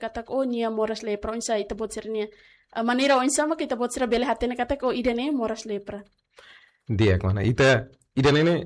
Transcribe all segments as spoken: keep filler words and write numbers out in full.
katak oh nia moras lepra onsa ita bot sirnia manera onsa ma kita bot sira bele hatene katak oh idane moras lepra. Dia mana ita idane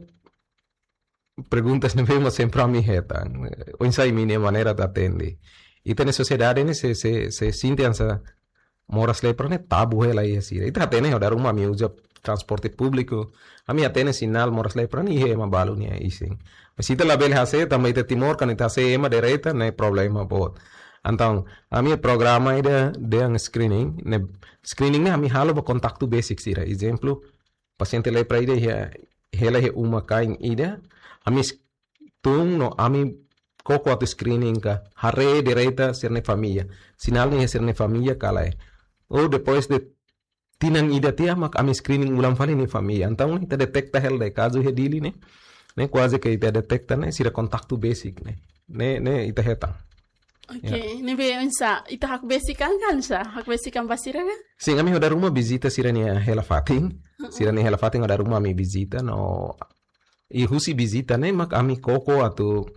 perguntas não vemos sempre a mim reta. O ensai minha maneira de atender. E tem sociedade né se se se sente essa moras lepra né tabu ela aí assim. E tá tendo eu dar uma minha usa transporte público. A minha tem sinal moras lepra ni é uma balu ni aí sim. Mas se ela bela hace também te timor kan ita se ema direita não é problema bot. Então a minha programa ida de um screening né screening né a minha halo contato basic sira. Exemplo paciente lepra ida ela é uma kain ida ami tung no ami koko atu screening ka hare direita serne família sinal ni serne família kala ou depois de tinang ida tia mak ami screening ulam fali ni família então ita detecta hel de caso hedili ne ne quase que ita detecta ne sira contacto basic ne ne ne ita heta. Okay, ne be onsa ita hak basic kan kan sa hak basic kan basira ga sim ami hoda rumah visita sira ni hela fating sira ni hela fating hoda rumah mi visita no e husi visita né mak ami koko atu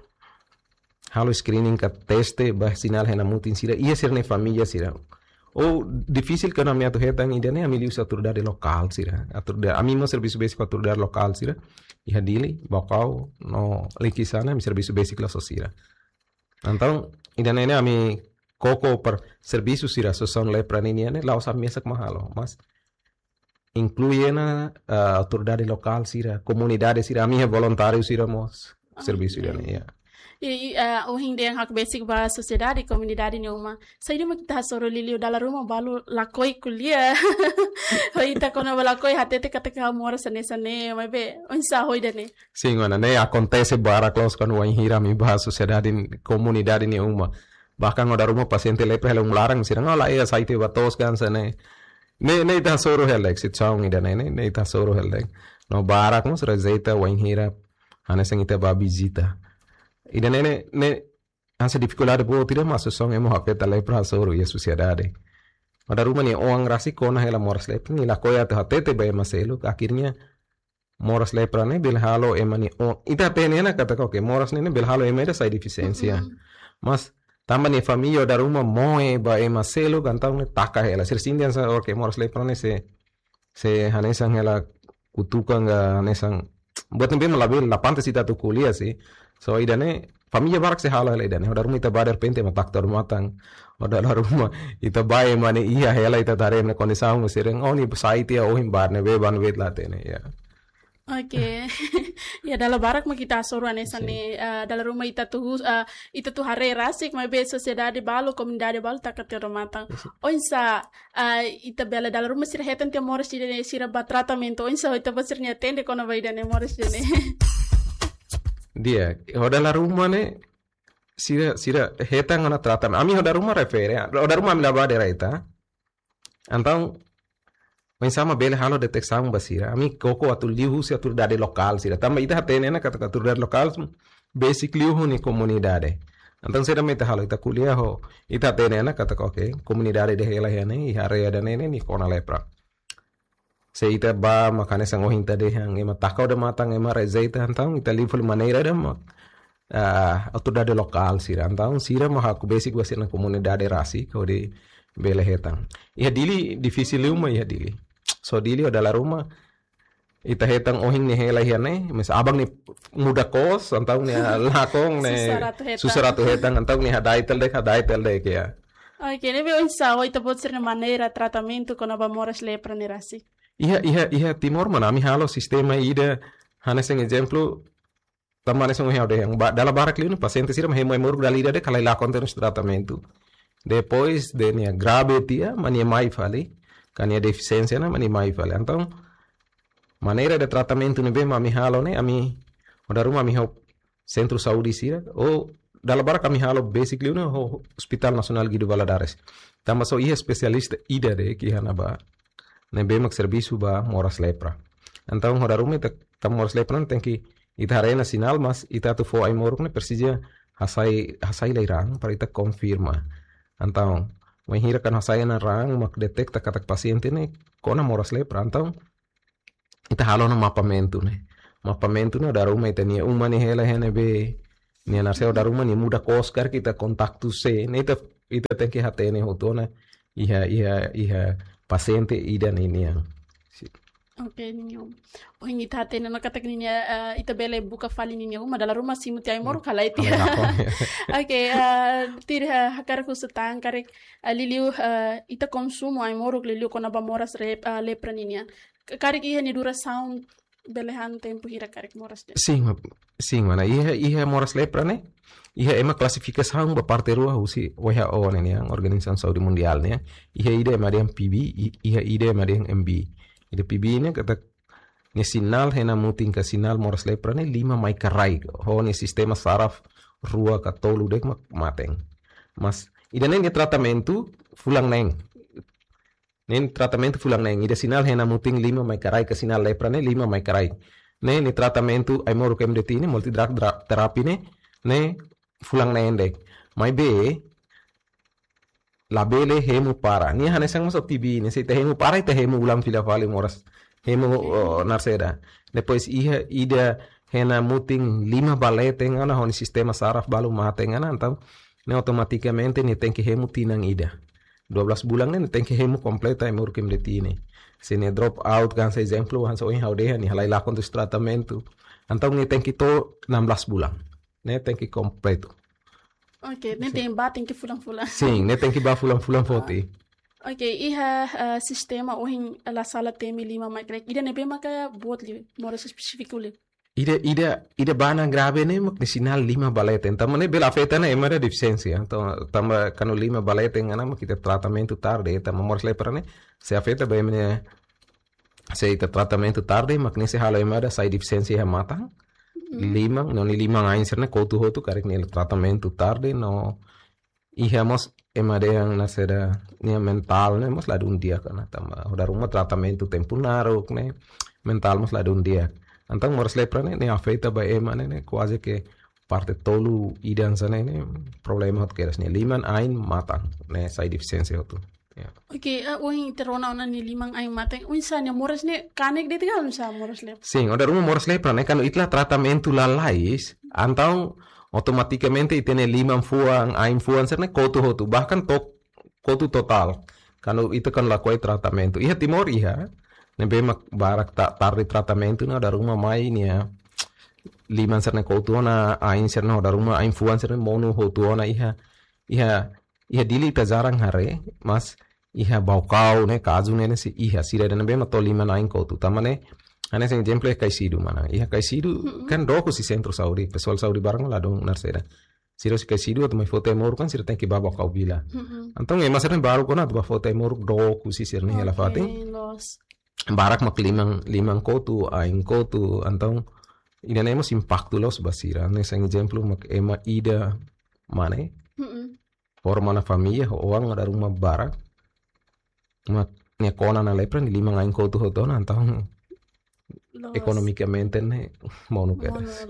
halo screening ka teste bah sinal hena mutin sira ia sirne família sira ou difícil que nami atu hetang ida né ami liu autoridade local sira autoridade ami mo serviço basic autoridade local sira iha dili bokau no likisana mi serviço basic la sira então ida né ami koko per serviço sira so son lepra ni né la usam mesak mahalo mas incluye na uh, autoridade local sira comunidade sira ami voluntário sira mos serviço ida ya e uh, o hindi ang hak basic ba sociedade comunidade ni uma sai mo kita soro liliu dalam rumah balu lakoi kuliah hoi ta kono lakoi hatete katika mora sane sane mai be onsa hoi dane sim ana ne acontece bara close kan wa hira mi ba sociedade comunidade ni uma bahkan ada rumah paciente lepra helong larang sira ngala ya saite batos kan sane ne ne ita soro helek sit song ida ne ne ita soro helek no barak mos rezeita wa hira ana sing ita ba visita ida ne ne ne ansa dificuldade bo tira mas song emo hapeta lepra soro ya sociedade ada rumah ni orang rasi kona hela moras lepra ni la koya te hatete ba maselu akhirnya moras lepra ne bil halo emani o ita tenena kata ko ke moras ne bil halo emera sai deficiência mas tamba ni família da rumah moe ba ema selo gantau ne taka hela sir sindian sa or ke moras lepra ne se se hanesang hela kutukan ga hanesang buat nembe malabil la pante sita tu kuliah sih so idane família barak se hala hela idane da rumah ita badar pente ma taktor matang oda la rumah ita bae mane iya hela ita tare ne kondisang sireng oh ni saite o him bar ne be ban wet late ne ya. Oke, ya dalam barak mah kita asuran esa nih dalam rumah ita tuh uh, ita tuh hari rasik mah be sociedade balu comunidade balu tak ketero matang. Onsa uh, ita bela dalam rumah sira hetan te moras dine sira ba tratamento onsa ita basirnya tende kono ba idane moras dine. Dia, hoda la rumah ne sira sira hetan ngana tratamento. Ami hoda rumah refere, hoda rumah mi laba dera ita. Antang mas sama bele halo detecção basira ami koko atul liu se autoridade local sira tamba ita hatene na kata autoridade local basic liu ni comunidade então sira meta halo ita kuliah ho ita tene na kata okay comunidade de hela hene hare ada nene ni kona lepra se ita ba makane sango hinta de hang ema takau de matang ema rezeita então ita liu maneira de ma uh, autoridade local sira então sira maha ku basic basira na comunidade rasi ko de bele hetang ia dili difícil liu ma ia dili so dili adalah rumah ita hetang ohing ni hela hiane mes abang ni muda kos antau ni lakong ni susaratu hetang antau ni hadai tel dek hadai tel dek ya. Oke, ne be onsa o ita bot sirna maneira tratamento con aba moras lepra ni rasi. Iya iya iya timor mana mi halo sistema ida haneseng exemplo tamane song heo de yang dalam barak liu paciente sira mahemo emor dalida de kalai lakon terus tratamento. Depois de nia grave tia mania mai fali kania deficiência na mani mai fali então maneira de tratamento ni bem ami halo ne ami oda rumah mi ho centro saúde sira ou dala bara kami halo basically no ho hospital nasional Guido Valadares tamba so ia especialista ida de ki hana ba ne bem mak serviço ba moras lepra então oda rumah ta tam moras lepra tem que ita arena sinal mas ita tu fo ai moruk ne persija hasai hasai leirang para ita confirma então mahira kan hasaya na rang mak detecta katak paciente ne kona moras lepra então ita halo no mapamento ne mapamento ne da rumah ita ni uma ni hela hene be ni anaseo da rumah ni muda koskar kita kontaktu se ne ita ita tengki hatene hotona iha iha iha paciente ida ini yang. Oke, ninyo. Oh, ini tate na nakatek niya uh, ita bele buka fali ninyo madala rumah simu ti ay moro kala iti. Oke, uh, tir uh, hakar ko sa tang karek uh, liliu uh, ita konsumo ay moro liliu ko na ba moras rep uh, lepra niya. Karek iha ni dura sound belehan tempo hira karek moras de. Sim, sim mana iha iha moras lepra ne. Iha ema klasifikasi ba parte rua husi W H O ne yang Organisasi Saudi Mundial ne. Iha ide ma yang P B, iha ide ma yang M B. Ida P B ini kata ni sinal hena muting ka sinal moras lepra ne lima mai karai ho ni sistema saraf rua ka tolu dek mak mateng mas ida neng ni tratamento fulang neng nen tratamento fulang neng ida sinal hena muting lima mai karai ka sinal lepra ne lima mai karai ne ni tratamento ai moro kem deti ne multi drug terapi ne ne fulang neng dek mai be labele hemu para ni hane sang masuk T B ni se hemu para ite hemu ulam fila fali moras hemu uh, narseda depois iha ida hena muting lima balete ngana honi sistema saraf balu mate ngana então ne automaticamente ni tem que hemu tinang ida dua belas bulan ne tem que hemu completa e mur kem detine se ne drop out kan se exemplo han so in haudeha ni halai lakon tu tratamento então ni tem que to enam belas bulan ne tem que completo. Oke, okay, tem bating que fulang-fulang. Sim, ne tem que ba fulang-fulang fote. Oke, okay, iha uh, sistema ohin la sala temi lima makrek. Ida nebe maka buat li moras spesifik li. Ida ida ida bana grave ne mak sinal lima balete. Tama ne bela afeta ne emara deficiência. Então, tama kanu lima balete ngana mak kita tratamento tarde, tama moras lepra ne se afeta ba emne se ita tratamento tarde mak ne se hala emara sai deficiência mata. Lima, no ni lima ngayon sir na kotu hotu karek ni tratamento tarde no ihamos emadeang na seda ni mental ne mos ladun dia kana tama hoda rumah tratamento tempunaro ne mental mos ladun dia antang moras lepra ne ne afeta ba ema ne ne quasi que parte tolu idan sana ne problema hot keras ne liman ain matang ne sai deficiência hotu. Yeah. Oke, okay, uh, uing terona ona ni limang ay mateng. Uing sa niya moras ne kanek de tigal sa moras lep. Sim, oda rumah moras lepra ne kanu itla tratamento lalais, antau automaticamente itene limang fuang ain fuang serne kotu hotu bahkan tok kotu total. Kanu itu kan lakuai tratamento. Iha timor iha ne bemak barak ta tardi tratamento na oda rumah mai nia limang serne kotu ona ain serne oda rumah ain fuang serne mono hotu ona iha iha iha dili ta jarang hare mas iha baukau ne kazu ne si iha sira dan be mato lima nain ko tu tamane ane sen exemplo kai sidu mana iha kai sidu mm-hmm. kan roku si centro saudi pessoal saudi barang la dong narseda siro si kai sidu atau mai foto mor kan sira tanki baba kau bila mm-hmm. antong e maseren baru kona tu foto mor roku si sirne okay, la fati barak mak limang limang ko tu ain ko tu antong ina nemos impacto los basira ne sen exemplo mak ema ida mane mm-hmm. forma na família orang ada rumah barak mak ne kona na lepra ni lima ngain ko tu hotona antang ekonomikamente ne mau nukeras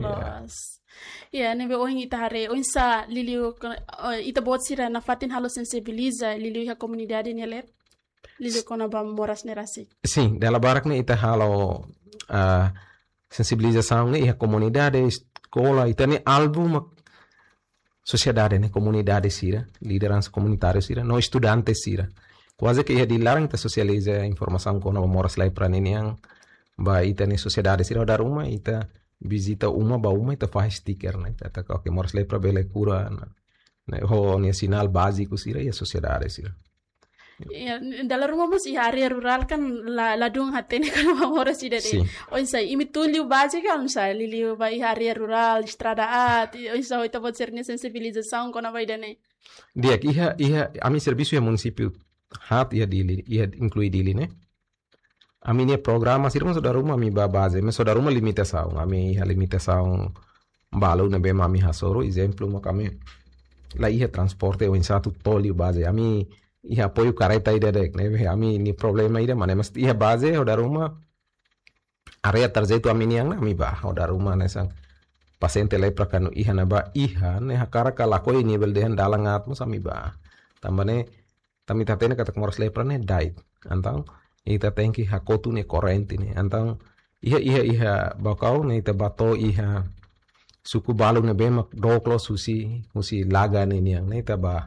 ya ne be oing ita hare oing sa liliu ita bot sira na fatin halo sensibiliza liliu ha comunidade ne lep liliu kona ba moras ne rasi sim dela barak ne ita halo uh, sensibilização ne ha comunidade escola ita ne album sociedade ne comunidade sira liderança comunitária sira no estudante sira quase que ia dilarang ta socializa informação com moras lepra ne yang ba ita ne sociedade sira da rumah ita visita uma ba uma ita faz sticker ne ta ka que moras lepra bele cura ne ho ne sinal básico sira e sociedade sira. Ya, dalam rumah mas iya area rural kan la ladung hatene kan mamora sida de. O isa imi tuliu base kan sa liliu ba iya area rural estradaat, o isa ita bot sernya sensibilização kona vai dane. Dia iha iha ami serviço ya município hat ia dili ia inclui dili ne. Ami ne programa sirma soda rumah mi ba base, me soda rumah limitação, ami iha limitação balu ne be mami hasoro, exemplo mo kami la iha transporte o insatu toliu base, ami iha apoio careta ida dek ne ami ni problema ida mana mesti iha base oda rumah area tarjetu ami niang ami ba oda rumah ne sang paciente lepra kanu iha na ba iha ne hakara kala ko nivel de dalangat mo sami ba tambane tami tatene kata moras lepra ne died antang ita tenki hakotu ne corrente ne antang iha iha iha bakau ne ita bato iha suku balu ne bemak doklo susi musi laga ne niang ne ita ba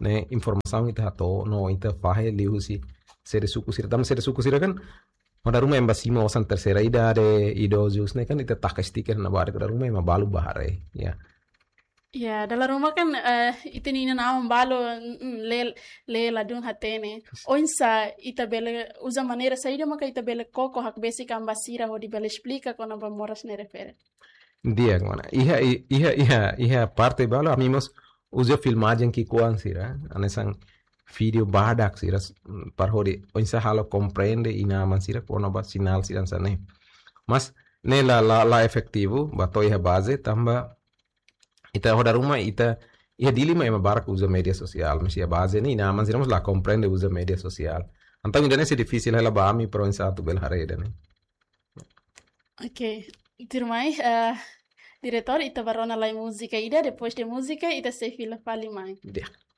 né informação ita hato no ita fahe liu si sere suku sira tam sere suku sira kan ada rumah yang basi mau san tercera idade idosos né kan ita tak stiker na bare kada rumah yang balu bahare ya. Ya, dalam rumah kan uh, itu ni nama balo mm, le le ladun hatene. Onsa ita bele usa maneira saída maka ita bele koko hak besi kan basira ho di bele explica quando moras ne refere. Dia mana? Iha iha iha iha parte balo amimos usa filmagem que kuan sira anesan video badak sira par hori onsa halo comprende ina man sira kono ba sinal sira sane. Mas ne la la la efetivo bato iha base tamba ita roda rumah ita ia dilema ema barak usa media sosial mesti a base ni na man siramos la comprende usa media sosial então ainda nesse difícil ela ba mi pro insato bel hareda ne. Ok, turmai uh, diretor ita barona la música ida depois de música ita se fila fali mai. Dia.